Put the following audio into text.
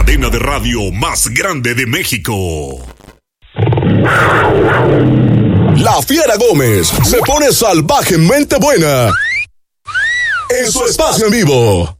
cadena de radio más grande de México. La Fiera Gómez se pone salvajemente buena en su espacio en vivo.